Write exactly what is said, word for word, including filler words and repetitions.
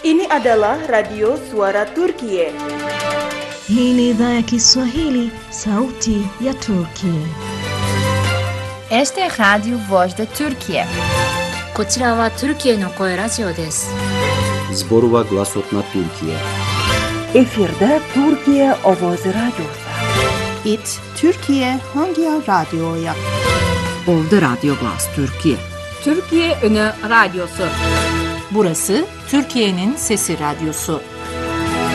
Ini adalah Radio Suara Turkiye. Hii ni idhaa ya Kiswahili, sauti ya Turkiye. Este é Radio Voz da Turkiye. こちらはトルキエの声ラジオです。 Zborova Glasotna Türkiye. Efirde Türkiye Ovozi Radyosu. It Türkiye Hangi Radyo'ya? Oldu Radyo Glas Türkiye. Türkiye Ünü Radyosu. Burası Türkiye'nin Sesi Radyosu.